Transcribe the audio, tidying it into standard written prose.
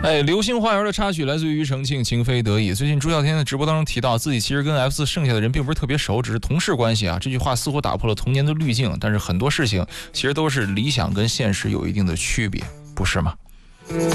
流星花园的插曲来自于庾澄庆，情非得已。最近朱孝天的直播当中提到，自己其实跟 F4剩下的人并不是特别熟，只是同事关系啊。这句话似乎打破了童年的滤镜，但是很多事情其实都是理想跟现实有一定的区别，不是吗？